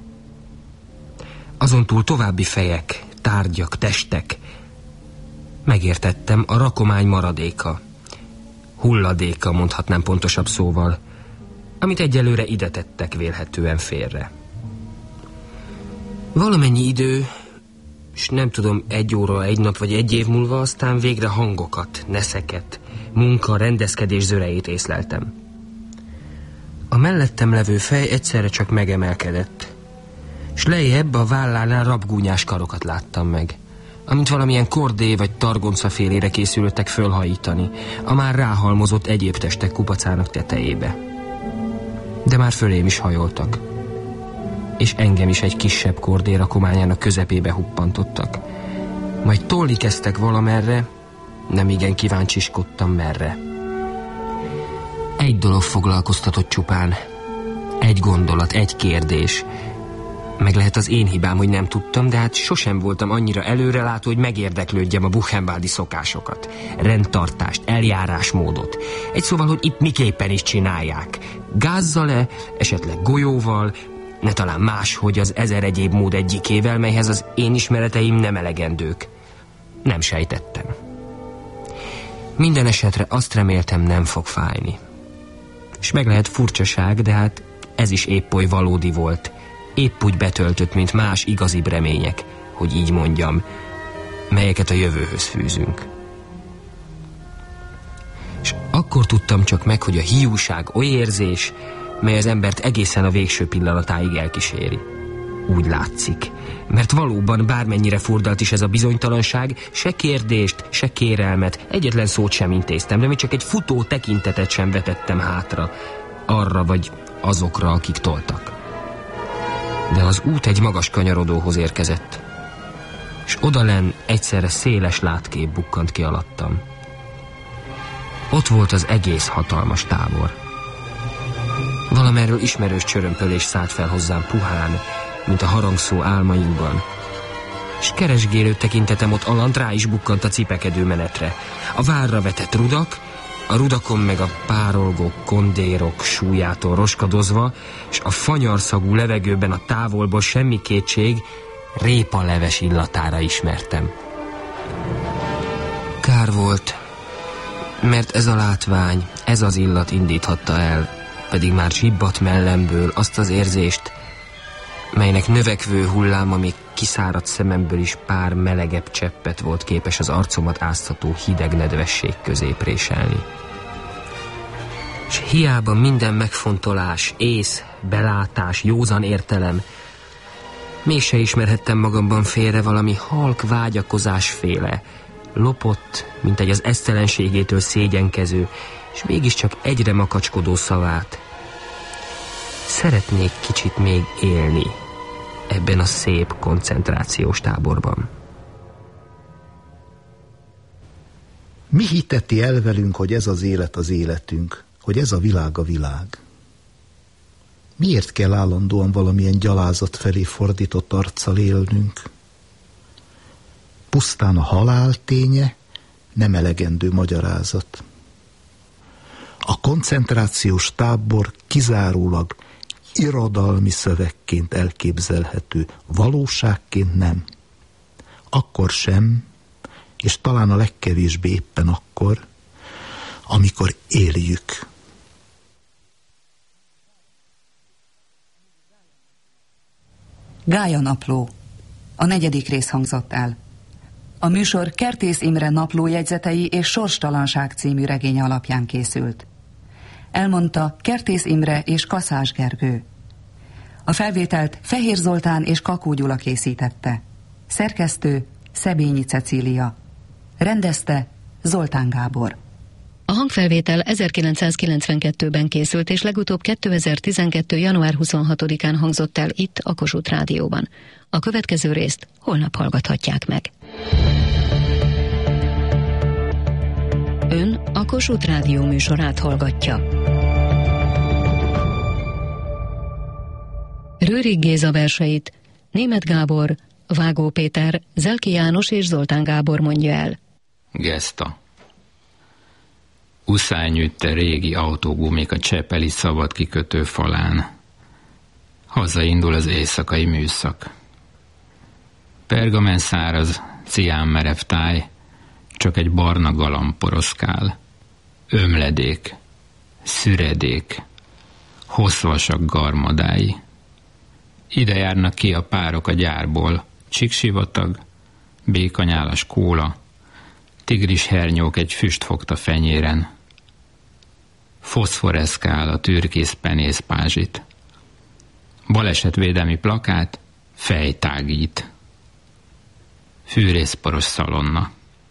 Azon túl további fejek, tárgyak, testek. Megértettem, a rakomány maradéka. Hulladéka, mondhatnám pontosabb szóval, amit egyelőre ide tettek vélhetően félre. Valamennyi idő, és nem tudom, egy óra, egy nap vagy egy év múlva, aztán végre hangokat, neszeket, munka, rendezkedés zörejét észleltem. A mellettem levő fej egyszerre csak megemelkedett, és lejjebb a vállánál rabgúnyás karokat láttam meg, amint valamilyen kordé vagy targonca félére készültek fölhajítani a már ráhalmozott egyéb testek kupacának tetejébe. De már fölém is hajoltak, és engem is egy kisebb kordé rakományának közepébe huppantottak. Majd tolni kezdtek valamerre, nem igen kíváncsiskodtam merre. Egy dolog foglalkoztatott csupán, egy gondolat, egy kérdés. Meg lehet az én hibám, hogy nem tudtam, de hát sosem voltam annyira előrelátó, hogy megérdeklődjem a buchenwaldi szokásokat, rendtartást, eljárásmódot. Egy szóval, hogy itt miképpen is csinálják. Gázzal-e, esetleg golyóval, ne talán máshogy az ezer egyéb mód egyikével, melyhez az én ismereteim nem elegendők. Nem sejtettem. Minden esetre azt reméltem, nem fog fájni. És meg lehet furcsaság, de hát ez is épp oly valódi volt. Épp úgy betöltött, mint más igazibb remények, hogy így mondjam, melyeket a jövőhöz fűzünk. És akkor tudtam csak meg, hogy a hiúság oly érzés, mely az embert egészen a végső pillanatáig elkíséri. Úgy látszik, mert valóban bármennyire furdalt is ez a bizonytalanság, se kérdést, se kérelmet, egyetlen szót sem intéztem, de még csak egy futó tekintetet sem vetettem hátra, arra vagy azokra, akik toltak. De az út egy magas kanyarodóhoz érkezett, és odalenn egyszerre széles látkép bukkant ki alattam. Ott volt az egész hatalmas tábor. Valamerről ismerős csörömpölés szállt fel hozzám puhán, mint a harangszó álmainkban. És keresgélő tekintetem ott alant rá is bukkant a cipekedő menetre. A várra vetett rudak, a rudakon meg a párolgó kondérok súlyától roskadozva, és a fanyarszagú levegőben a távolból semmi kétség, répaleves illatára ismertem. Kár volt, mert ez a látvány, ez az illat indíthatta el, pedig már csibbadt mellemből azt az érzést, melynek növekvő hulláma még kiszáradt szememből is pár melegebb cseppet volt képes az arcomat áztató hideg nedvesség közé préselni. S hiába minden megfontolás, ész, belátás, józan értelem, mégse ismerhettem magamban félre valami halk vágyakozásféle, lopott, mint egy az esztelenségétől szégyenkező, és mégiscsak egyre makacskodó szavát. Szeretnék kicsit még élni ebben a szép koncentrációs táborban. Mi hiteti el velünk, hogy ez az élet az életünk, hogy ez a világ a világ? Miért kell állandóan valamilyen gyalázat felé fordított arccal élnünk? Pusztán a halál ténye nem elegendő magyarázat. A koncentrációs tábor kizárólag irodalmi szövegként elképzelhető, valóságként nem. Akkor sem, és talán a legkevésbé éppen akkor, amikor éljük. Gája napló. A negyedik rész hangzott el. A műsor Kertész Imre naplójegyzetei és Sorstalanság című regénye alapján készült. Elmondta Kertész Imre és Kaszás Gergő. A felvételt Fehér Zoltán és Kakó Gyula készítette. Szerkesztő Szebényi Cecília. Rendezte Zoltán Gábor. A hangfelvétel ezerkilencszázkilencvenkettőben készült, és legutóbb kétezer-tizenkettő. január huszonhatodikán hangzott el itt a Kossuth Rádióban. A következő részt holnap hallgathatják meg. Ön a Kossuth Rádió műsorát hallgatja. Rőrig Géza verseit Németh Gábor, Vágó Péter, Zelki János és Zoltán Gábor mondja el. Geszta. Uszányütte régi autógumik a csepeli szabad kikötő falán. Hazaindul az éjszakai műszak. Pergamen száraz, cián merev táj, csak egy barna galamb poroszkál. Ömledék, szüredék, hosszvasak garmadái. Ide járnak ki a párok a gyárból, csíksivatag, békanyálas kóla, tigris hernyók egy füst fogta fenyéren. Foszforeszkál a türkész penészpázsit. Balesetvédelmi plakát, fejtágít. Fűrészporos szalonna.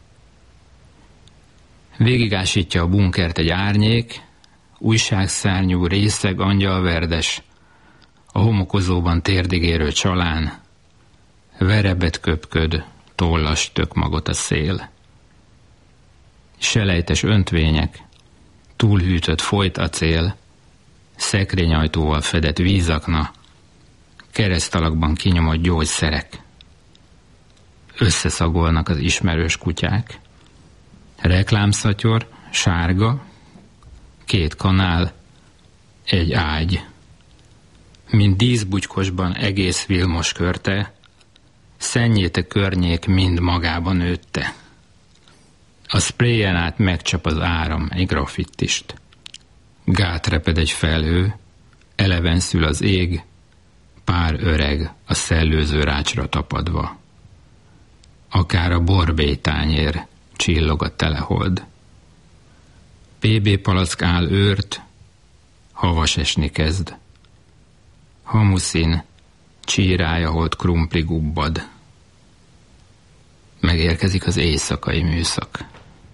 Végigásítja a bunkert egy árnyék, újságszárnyú, részeg, angyalverdes, a homokozóban térdigérő csalán, verebet köpköd, tollas tökmagot a szél. Selejtes öntvények, túlhűtött folyt acél, szekrényajtóval fedett vízakna, keresztalakban kinyomott gyógyszerek. Összeszagolnak az ismerős kutyák. Reklámszatyor, sárga, két kanál, egy ágy. Mint díszbugykosban egész Vilmos körte, szennyéte környék mind magába nőtte. A szpréjen át megcsap az áram egy grafittist. Gátreped egy felhő, elevenszül az ég, pár öreg a szellőző rácsra tapadva. Akár a borbélytányér csillog a telehold. pé bé palack áll őrt, havas esni kezd. Hamuszin, csírája holt krumpli gubbad. Megérkezik az éjszakai műszak.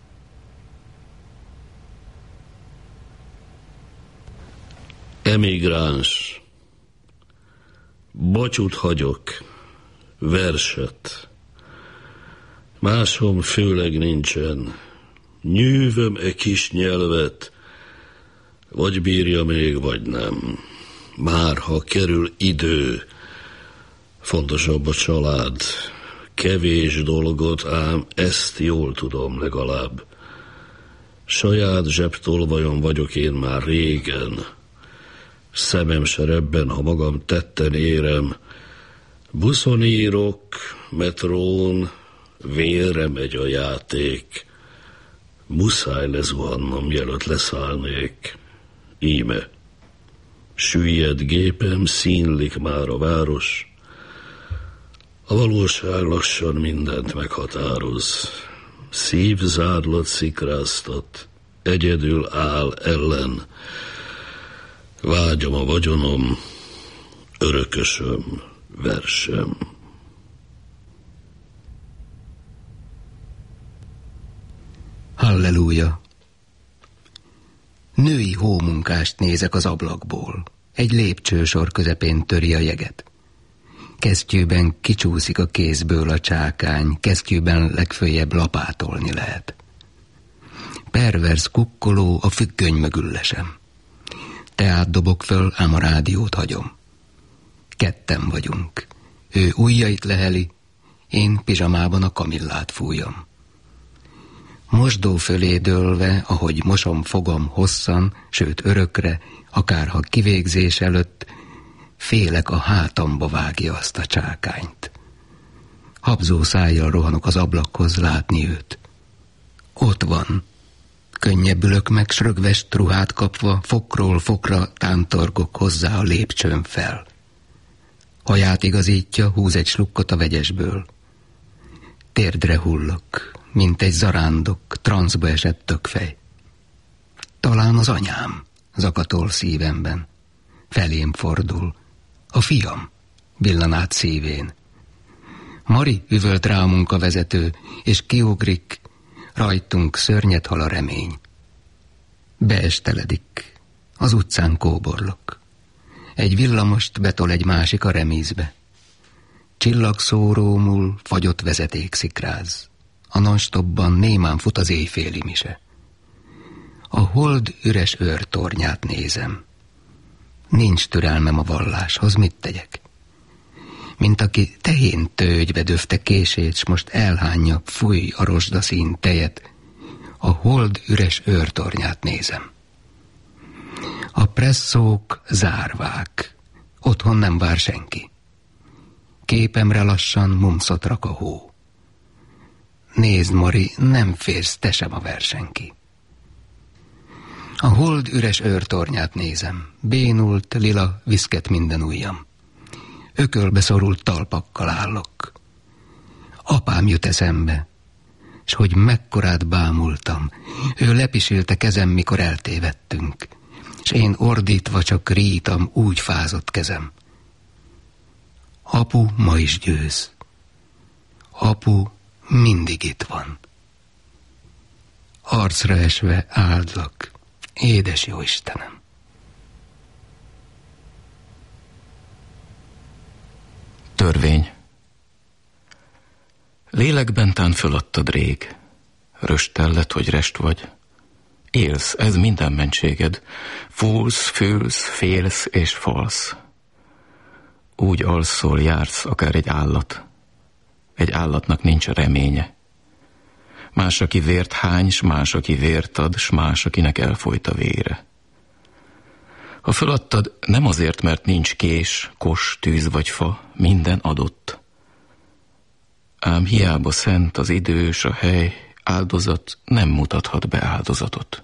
Emigráns. Bocsút hagyok. Verset. Másom főleg nincsen. Nyűvöm e kis nyelvet, vagy bírja még, vagy nem. Már ha kerül idő, fontosabb a család. Kevés dolgot, ám ezt jól tudom legalább. Saját zsebtolvajon vagyok én már régen. Szemem se rebben, ha magam tetten érem. Buszon írok, metrón, vérre megy a játék. Muszáj lezuhannom, mielőtt leszállnék. Íme. Süllyed gépem, színlik már a város. A valóság lassan mindent meghatároz. Szívzárlat szikráztat, egyedül áll ellen. Vágyam a vagyonom, örökösöm, versem. Halleluja! Női hómunkást nézek az ablakból. Egy lépcsősor közepén töri a jeget. Kesztyűben kicsúszik a kézből a csákány, kesztyűben legföljebb lapátolni lehet. Pervers kukkoló a függöny mögül lesem. Teát dobok föl, ám a rádiót hagyom. Ketten vagyunk. Ő ujjait leheli, én pizsamában a kamillát fújom. Mosdó fölé dőlve, ahogy mosom fogom hosszan, sőt örökre, akárha kivégzés előtt, félek a hátamba vágja azt a csákányt. Habzó szájjal rohanok az ablakhoz látni őt. Ott van. Könnyebbülök meg, s rögvest ruhát kapva, fokról fokra tántorgok hozzá a lépcsőn fel. Haját igazítja, húz egy slukkot a vegyesből. Térdre hullok, mint egy zarándok, transzba esett tökfej. Talán az anyám, zakatol szívemben. Felém fordul. A fiam, villan át szívén. Mari, üvölt rá a munkavezető, és kiugrik, rajtunk szörnyet hal a remény. Beesteledik, az utcán kóborlok. Egy villamost betol egy másik a remízbe. Csillagszórómul fagyott vezeték szikráz. A nonstopban némán fut az éjféli mise. A hold üres őrtornyát nézem. Nincs türelmem a valláshoz, mit tegyek? Mint aki tehén tőgybe döfte kését, s most elhányja, fúj a rozsdaszín tejet, a hold üres őrtornyát nézem. A presszók zárvák, otthon nem vár senki. Képemre lassan mumszot rak a hó. Nézd, Mari, nem férsz te sem a versenki. A hold üres őrtornyát nézem, bénult, lila, viszket minden ujjam. Ökölbe szorult talpakkal állok. Apám jut eszembe, s hogy mekkorát bámultam. Ő lepisilte kezem, mikor eltévedtünk, s én ordítva csak rítam, úgy fázott kezem. Apu ma is győz. Apu mindig itt van. Arcra esve áldlak, édes jó Istenem. Törvény. Lélekben tán föladtad rég, röstellet, hogy rest vagy. Élsz, ez minden mentséged. Fúlsz, fülsz, félsz és falsz. Úgy alszol, jársz, akár egy állat. Egy állatnak nincs reménye. Más, aki vért hány, s más, aki vért ad, s más, akinek elfolyt a vére. Ha föladtad, nem azért, mert nincs kés, kos, tűz vagy fa, minden adott. Ám hiába szent az idő s a hely, áldozat nem mutathat be áldozatot.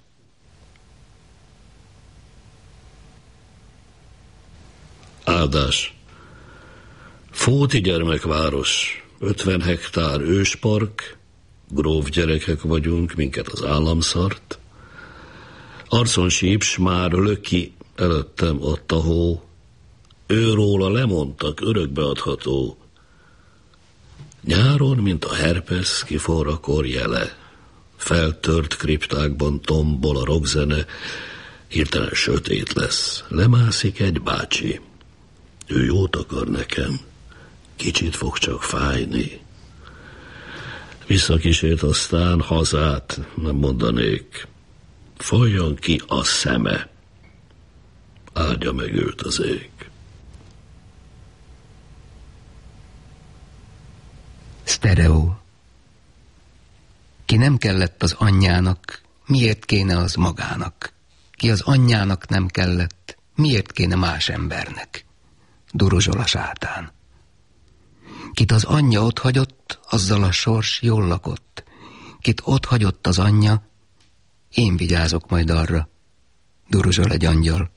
Áldás. Fóti gyermekváros, ötven hektár őspark, gróf gyerekek vagyunk, minket az állam szart. Arcon síps, már löki, előttem ott a hó. Őróla lemondtak, örökbeadható. Nyáron, mint a herpes, kiforr a korjele. Feltört kriptákban tombol a rockzene, hirtelen sötét lesz. Lemászik egy bácsi. Ő jót akar nekem, kicsit fog csak fájni. Visszakísért aztán hazát, nem mondanék. Folyjon ki a szeme, áldja meg őt az ég. Sztereó. Ki nem kellett az anyjának, miért kéne az magának? Ki az anyjának nem kellett, miért kéne más embernek? Duruzsol a sátán. Kit az anyja otthagyott, azzal a sors jól lakott. Kit otthagyott az anyja, én vigyázok majd arra, duruzsol egy angyal.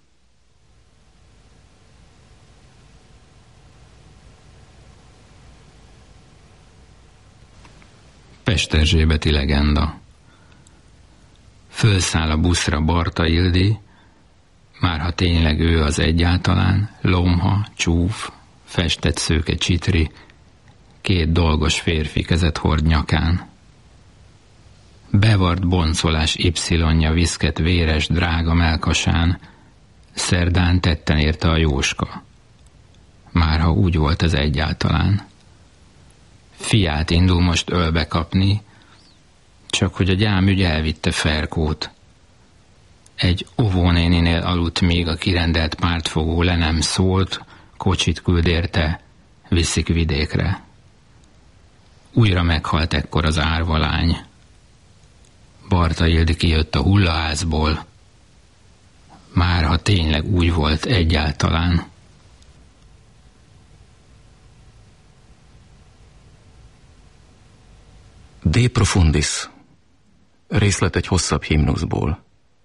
Pesterzsébeti legenda. Fölszáll a buszra Barta Ildi, már ha tényleg ő az egyáltalán, lomha, csúf, festett szőke csitri, két dolgos férfi kezet hord nyakán. Bevart boncolás Y-ja viszket véres drága melkasán, szerdán tetten érte a Jóska. Márha úgy volt ez egyáltalán. Fiát indul most ölbe kapni, csak hogy a gyámügy elvitte Ferkót. Egy óvónéninél aludt még a kirendelt pártfogó le nem szólt, kocsit küld érte, viszik vidékre. Újra meghalt ekkor az árva lány. Barta Ildi kijött a hullaházból, már ha tényleg úgy volt egyáltalán. De profundis. Részlet egy hosszabb himnuszból.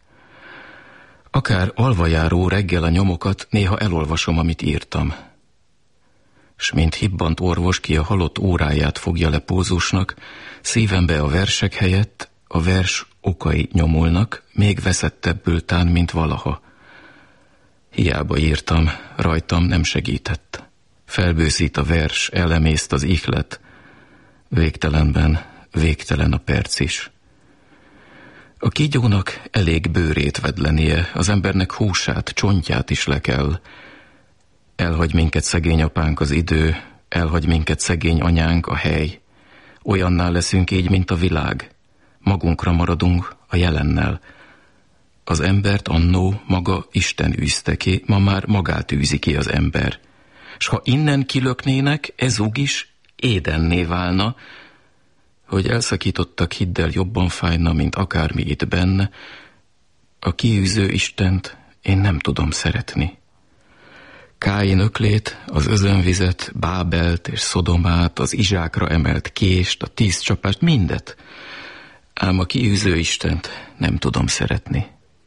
Akár alvajáró reggel a nyomokat, néha elolvasom, amit írtam. S mint hibbant orvos, ki a halott óráját fogja le pózusnak, szívembe a versek helyett a vers okai nyomulnak, még veszettebbül tán, mint valaha. Hiába írtam, rajtam nem segített. Felbőszít a vers, elemészt az ihlet. Végtelenben végtelen a perc is. A kígyónak elég bőrét vedlenie, az embernek húsát, csontját is le kell. Elhagy minket szegény apánk az idő, elhagy minket szegény anyánk a hely. Olyanná leszünk így, mint a világ. Magunkra maradunk a jelennel. Az embert annó maga Isten űzte ki, ma már magát űzi ki az ember. S ha innen kilöknének, ezúg is édenné válna, hogy elszakítottak, hiddel jobban fájna, mint akármi itt benne. A kiűző Istent én nem tudom szeretni. Káin öklét, az özönvizet, Bábelt és Szodomát, az izsákra emelt kést, a tíz csapást, mindet. Ám a kiűző Istent nem tudom szeretni.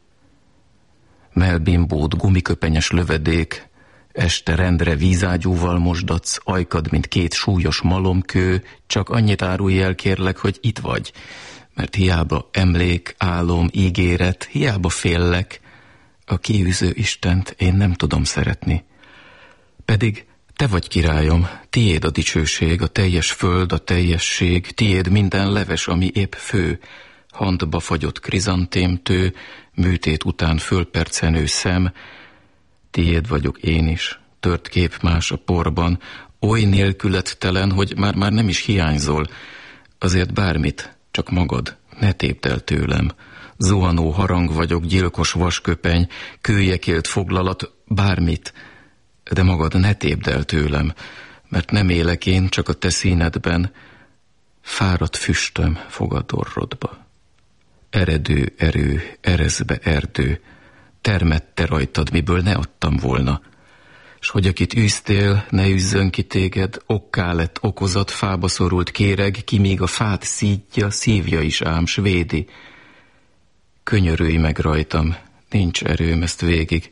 Melbimbót gumiköpenyes lövedék, este rendre vízágyúval mosdatsz, ajkad, mint két súlyos malomkő, csak annyit árulj el, kérlek, hogy itt vagy, mert hiába emlék, álom, ígéret, hiába féllek, a kiűző Istent én nem tudom szeretni. Pedig te vagy királyom, tiéd a dicsőség, a teljes föld, a teljesség, tiéd minden leves, ami épp fő, handba fagyott krizantémtő, műtét után fölpercenő szem, tiéd vagyok én is, tört kép más a porban, oly nélkülettelen, hogy már-már nem is hiányzol, azért bármit, csak magad, ne tépd el tőlem. Zuhanó harang vagyok, gyilkos vasköpeny, kőjekélt foglalat, bármit, de magad ne tépd el tőlem, mert nem élek én, csak a te színedben, fáradt füstöm fog a dorrodba. Eredő erő, ereszbe erdő, termette rajtad, miből ne adtam volna. S hogy akit űztél, ne üzzön ki téged, okká lett okozat, fába szorult kéreg, ki még a fát szítja, szívja is ám, s védi. Könyörülj meg rajtam, nincs erőm ezt végig.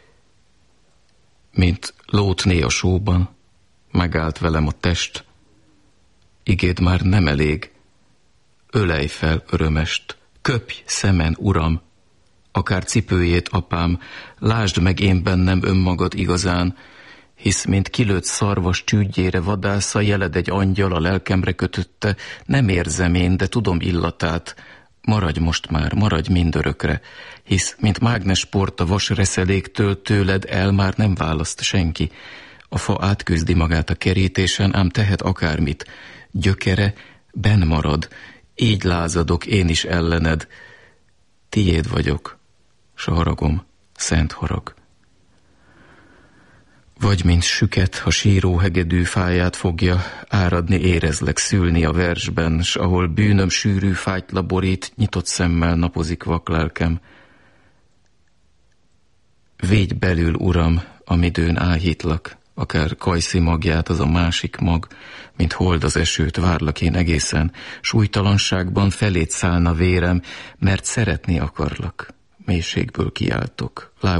Mint Lótné a sóban, megállt velem a test, igéd már nem elég, ölej fel örömest, köpj szemen, uram, akár cipőjét, apám, lásd meg én bennem önmagad igazán, hisz mint kilőtt szarvas csügyére vadásza, jeled egy angyal a lelkemre kötötte, nem érzem én, de tudom illatát, maradj most már, maradj mindörökre, hisz mint mágnesport a vasreszeléktől tőled el már nem választ senki. A fa átküzdi magát a kerítésen, ám tehet akármit, gyökere benn marad, így lázadok én is ellened, tiéd vagyok, s a haragom szent harag. Vagy mint süket, ha síró hegedű fáját fogja, áradni érezlek szülni a versben, s ahol bűnöm sűrű fájtla borít, nyitott szemmel napozik vaklelkem. Védj belül, uram, amidőn áhítlak, akár kajszi magját az a másik mag, mint hold az esőt, várlak én egészen, súlytalanságban felét szállna vérem, mert szeretni akarlak, mélységből kiáltok,